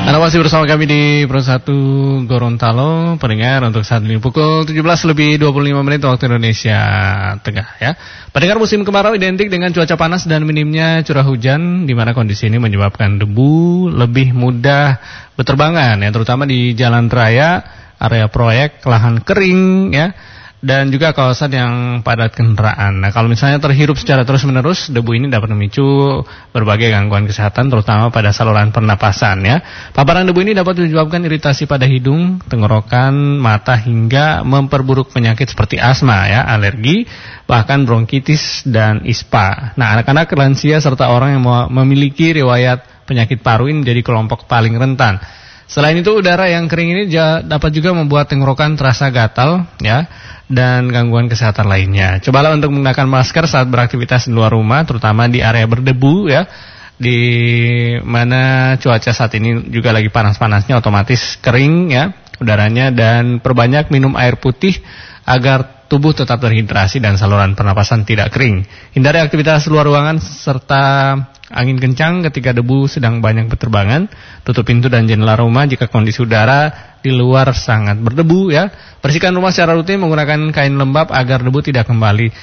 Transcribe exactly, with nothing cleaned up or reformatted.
Anda masih bersama kami di Pro satu Gorontalo, pendengar, untuk saat ini pukul tujuh belas lebih dua puluh lima menit waktu Indonesia Tengah ya. Pendengar, musim kemarau identik dengan cuaca panas dan minimnya curah hujan, di mana kondisi ini menyebabkan debu lebih mudah berterbangan ya, terutama di jalan raya, area proyek, lahan kering ya, dan juga kawasan yang padat kendaraan. Nah, kalau misalnya terhirup secara terus-menerus, debu ini dapat memicu berbagai gangguan kesehatan, terutama pada saluran pernapasan ya. Paparan debu ini dapat menyebabkan iritasi pada hidung, tenggorokan, mata, hingga memperburuk penyakit seperti asma ya, alergi, bahkan bronkitis dan ispa. Nah, anak-anak, lansia, serta orang yang memiliki riwayat penyakit paru ini menjadi kelompok paling rentan. Selain itu, udara yang kering ini dapat juga membuat tenggorokan terasa gatal ya, dan gangguan kesehatan lainnya. Cobalah untuk menggunakan masker saat beraktivitas di luar rumah, terutama di area berdebu ya, di mana cuaca saat ini juga lagi panas-panasnya, otomatis kering ya udaranya, dan perbanyak minum air putih agar tubuh tetap terhidrasi dan saluran pernapasan tidak kering. Hindari aktivitas luar ruangan serta angin kencang ketika debu sedang banyak berterbangan. Tutup pintu dan jendela rumah jika kondisi udara di luar sangat berdebu ya. Bersihkan rumah secara rutin menggunakan kain lembab agar debu tidak kembali